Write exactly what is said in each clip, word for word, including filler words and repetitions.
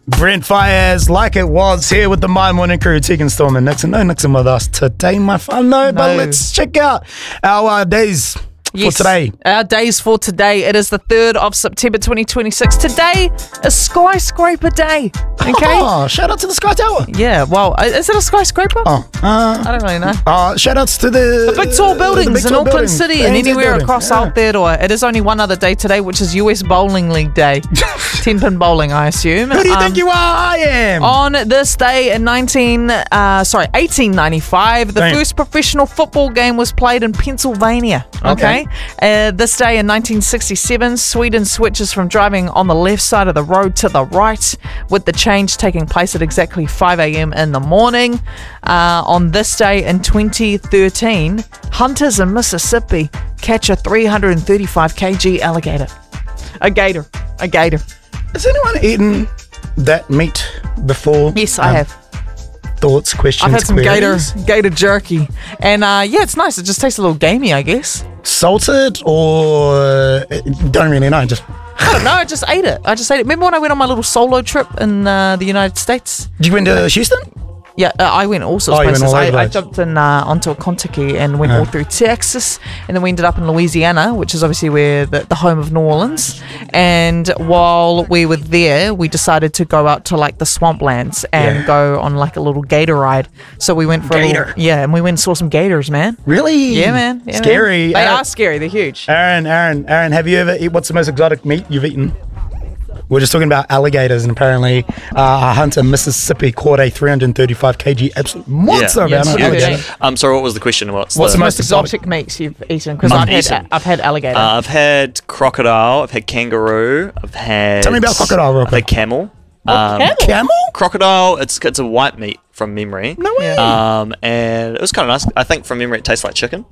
Brent Fires, like it was, here with the My Morning Crew, Tegan Storm and Nixon. No Nixon with us today, my fun. No, no. But let's check out our uh, days Yes, for today. Our days for today. It is the third of September twenty twenty-six. Today is Skyscraper Day. Okay. Oh, shout out to the Sky Tower. Yeah, well, is it a skyscraper? Oh, uh, I don't really know. Uh, shout outs to the, The big tall buildings the big in tall Auckland buildings. City The and N Z anywhere building. across Yeah. Aotearoa. It is only one other day today, which is U S Bowling League Day. ten-pin bowling, I assume. Who do you Um, think you are? I am. On this day in nineteen, uh, sorry, eighteen ninety-five, the Damn. first professional football game was played in Pennsylvania. Okay, Okay. Uh, this day in nineteen sixty-seven, Sweden switches from driving on the left side of the road to the right, with the change taking place at exactly five a.m. in the morning. Uh, on this day in twenty thirteen, hunters in Mississippi catch a three hundred thirty-five kilogram alligator. A gator. A gator. Has anyone eaten that meat before? Yes, I Um, have. Thoughts, questions, I've had some gator queries? gator jerky, and uh, yeah, it's nice. It just tastes a little gamey, I guess. Salted or uh, don't really know. Just I don't know. I just ate it. I just ate it. Remember when I went on my little solo trip in uh, the United States? did you went to Houston? Yeah, uh, I went all sorts Oh, of you went places. all over the I, I place. jumped in uh, onto a Kentucky and went Uh. all through Texas, and then we ended up in Louisiana, which is obviously where the, the home of New Orleans. And while we were there, we decided to go out to like the swamplands and Yeah. go on like a little gator ride. So we went for a Gator. little, yeah, and we went and saw some gators, man. Really? Yeah, man. Yeah, Scary. Man. They Aaron, are scary. They're huge. Aaron, Aaron, Aaron, have you ever eat? What's the most exotic meat you've eaten? We're just talking about alligators, and apparently uh, a hunter in Mississippi caught a three hundred thirty-five kilogram absolute monster Yeah. about Yes, an yeah, alligator. yeah. Um, sorry, what was the question? What's, What's the, the Most most exotic exotic? meats you've eaten? Because I've I've had eaten. I've had alligator. Uh, I've had crocodile. I've had kangaroo. I've had. Tell me about crocodile real I've quick. had camel. Um, Camel? Crocodile. It's it's a white meat from memory. No way. Yeah. Um, and it was kind of nice. I think from memory it tastes like chicken.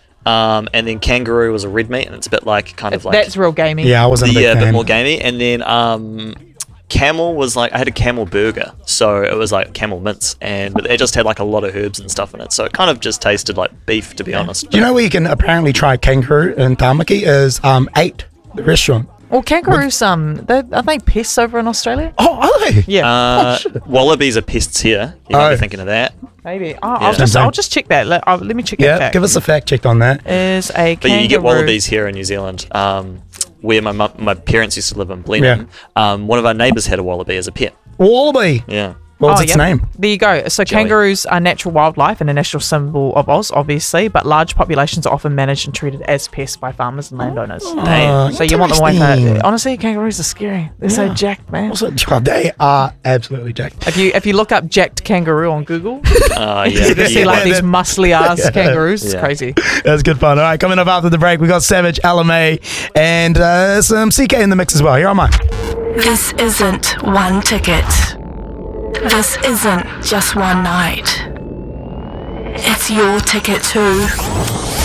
Um, and then kangaroo was a red meat, and it's a bit like kind of like That's real gamey. Yeah, I wasn't a the, big yeah, a bit fan. more gamey. And then um, camel was like I had a camel burger, so it was like camel mince, and but it just had like a lot of herbs and stuff in it, so it kind of just tasted like beef, to be honest. Do you know where you can apparently try kangaroo in Tamaki is um eight, the restaurant. Well, kangaroos, um, they are they pests over in Australia? Oh, are they? Yeah, Uh, shit. wallabies are pests here. You might Oh. be thinking of that. maybe. Oh, I'll Yeah. just I'll just check that. Let, uh, let me check that. Yeah, back. give us a fact check on that. Is a But you, you get kangaroo- wallabies here in New Zealand. Um, where my mu- my parents used to live in Blenheim. Um, one of our neighbours had a wallaby as a pet. Wallaby. Yeah. What's Oh, its yeah. name? There you go. So Jelly. kangaroos are natural wildlife and a national symbol of Oz, obviously, but large populations are often managed and treated as pests by farmers and landowners. Uh, So you want them away from interesting. it. Honestly, kangaroos are scary. They're so Yeah. jacked, man. Also, oh, they are absolutely jacked. If you if you look up jacked kangaroo on Google, Uh, yeah. you just see yeah. like these muscly ass Yeah. kangaroos. It's Yeah. crazy. That's good fun. All right, coming up after the break, we got Savage, L M A, and uh, some C K in the mix as well. Here am I. This isn't one ticket. This isn't just one night. It's your ticket too.